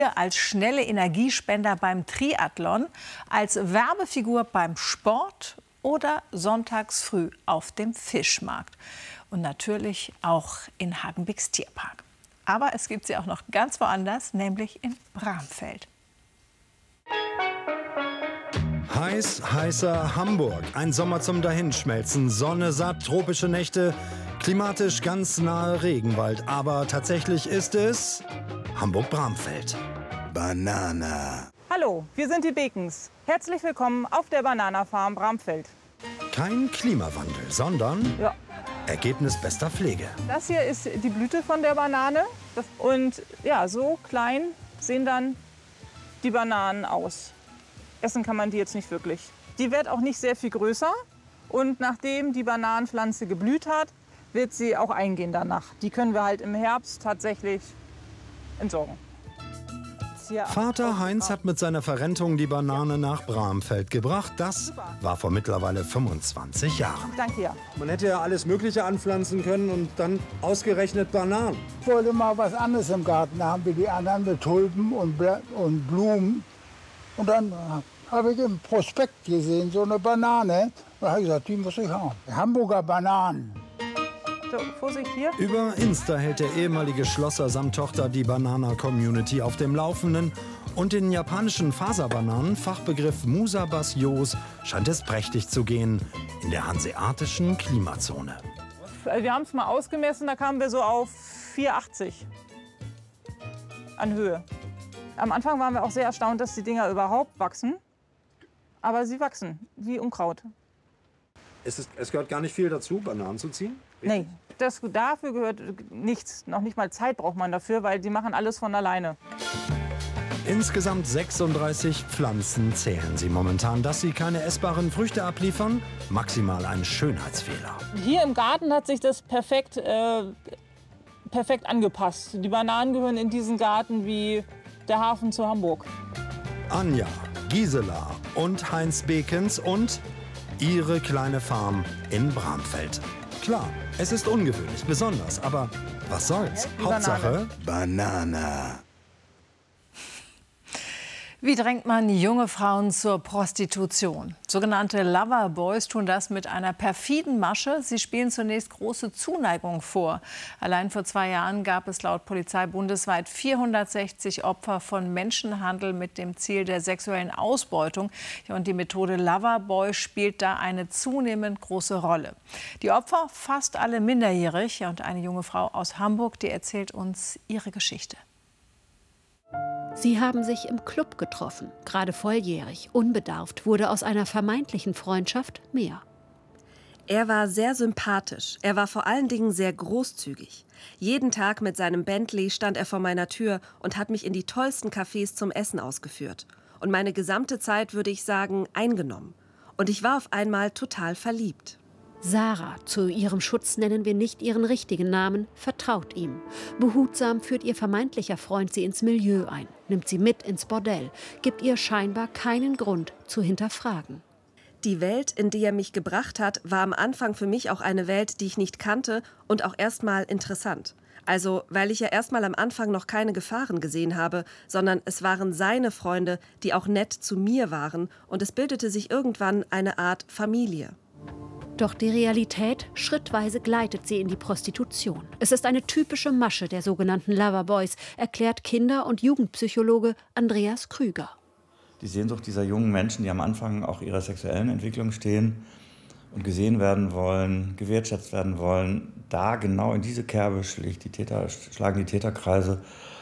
Als schnelle Energiespender beim Triathlon, als Werbefigur beim Sport oder sonntags früh auf dem Fischmarkt. Und natürlich auch in Hagenbecks Tierpark. Aber es gibt sie auch noch ganz woanders, nämlich in Bramfeld. Heißer Hamburg. Ein Sommer zum Dahinschmelzen. Sonne satt, tropische Nächte, klimatisch ganz nahe Regenwald. Aber tatsächlich ist es Hamburg-Bramfeld. Banana. Hallo, wir sind die Bekens. Herzlich willkommen auf der Bananafarm Bramfeld. Kein Klimawandel, sondern Ergebnis bester Pflege. Das hier ist die Blüte von der Banane. Und ja, so klein sehen dann die Bananen aus. Essen kann man die jetzt nicht wirklich. Die wird auch nicht sehr viel größer. Und nachdem die Bananenpflanze geblüht hat, wird sie auch eingehen danach. Die können wir halt im Herbst tatsächlich entsorgen. Vater Heinz hat mit seiner Verrentung die Banane nach Bramfeld gebracht. Das war vor mittlerweile 25 Jahren. Danke, ja. Man hätte ja alles Mögliche anpflanzen können und dann ausgerechnet Bananen. Ich wollte mal was anderes im Garten. Da haben wir die anderen mit Tulpen und Blumen. Und dann habe ich im Prospekt gesehen, so eine Banane. Da habe ich gesagt, die muss ich haben. Hamburger Bananen. So, Vorsicht hier. Über Insta hält der ehemalige Schlosser samt Tochter die Banana-Community auf dem Laufenden. Und den japanischen Faserbananen, Fachbegriff Musabasyos, scheint es prächtig zu gehen in der hanseatischen Klimazone. Wir haben es mal ausgemessen, da kamen wir so auf 4,80 an Höhe. Am Anfang waren wir auch sehr erstaunt, dass die Dinger überhaupt wachsen. Aber sie wachsen wie Unkraut. Es gehört gar nicht viel dazu, Bananen zu ziehen? Nee, dafür gehört nichts. Noch nicht mal Zeit braucht man dafür, weil die machen alles von alleine. Insgesamt 36 Pflanzen zählen sie momentan. Dass sie keine essbaren Früchte abliefern, maximal ein Schönheitsfehler. Hier im Garten hat sich das perfekt angepasst. Die Bananen gehören in diesen Garten wie der Hafen zu Hamburg. Anja, Gisela und Heinz Bekens und ihre kleine Farm in Bramfeld. Klar, es ist ungewöhnlich, besonders, aber was soll's? Hauptsache Banana. Wie drängt man junge Frauen zur Prostitution? Sogenannte Loverboys tun das mit einer perfiden Masche. Sie spielen zunächst große Zuneigung vor. Allein vor 2 Jahren gab es laut Polizei bundesweit 460 Opfer von Menschenhandel mit dem Ziel der sexuellen Ausbeutung. Ja, und die Methode Loverboy spielt da eine zunehmend große Rolle. Die Opfer fast alle minderjährig. Ja, und eine junge Frau aus Hamburg, die erzählt uns ihre Geschichte. Sie haben sich im Club getroffen, gerade volljährig. Unbedarft wurde aus einer vermeintlichen Freundschaft mehr. Er war sehr sympathisch. Er war vor allen Dingen sehr großzügig. Jeden Tag mit seinem Bentley stand er vor meiner Tür und hat mich in die tollsten Cafés zum Essen ausgeführt. Und meine gesamte Zeit, würde ich sagen, eingenommen. Und ich war auf einmal total verliebt. Sarah, zu ihrem Schutz nennen wir nicht ihren richtigen Namen, vertraut ihm. Behutsam führt ihr vermeintlicher Freund sie ins Milieu ein, nimmt sie mit ins Bordell, gibt ihr scheinbar keinen Grund zu hinterfragen. Die Welt, in die er mich gebracht hat, war am Anfang für mich auch eine Welt, die ich nicht kannte und auch erstmal interessant. Also, weil ich ja erstmal am Anfang noch keine Gefahren gesehen habe, sondern es waren seine Freunde, die auch nett zu mir waren und es bildete sich irgendwann eine Art Familie. Doch die Realität, schrittweise gleitet sie in die Prostitution. Es ist eine typische Masche der sogenannten Loverboys, erklärt Kinder- und Jugendpsychologe Andreas Krüger. Die Sehnsucht dieser jungen Menschen, die am Anfang auch ihrer sexuellen Entwicklung stehen und gesehen werden wollen, gewertschätzt werden wollen, da genau in diese Kerbe schlagen die Täterkreise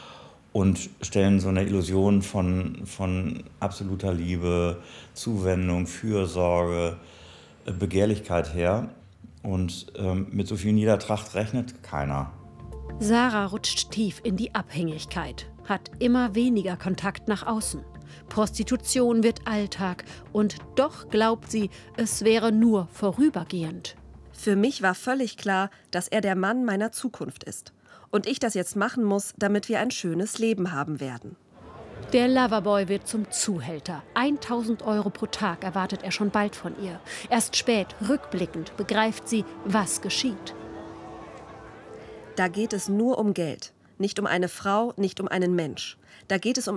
und stellen so eine Illusion von absoluter Liebe, Zuwendung, Fürsorge, Begehrlichkeit her. Und mit so viel Niedertracht rechnet keiner. Sarah rutscht tief in die Abhängigkeit, hat immer weniger Kontakt nach außen. Prostitution wird Alltag und doch glaubt sie, es wäre nur vorübergehend. Für mich war völlig klar, dass er der Mann meiner Zukunft ist. Und ich das jetzt machen muss, damit wir ein schönes Leben haben werden. Der Loverboy wird zum Zuhälter. 1.000 € pro Tag erwartet er schon bald von ihr. Erst spät, rückblickend, begreift sie, was geschieht. Da geht es nur um Geld. Nicht um eine Frau, nicht um einen Mensch. Da geht es um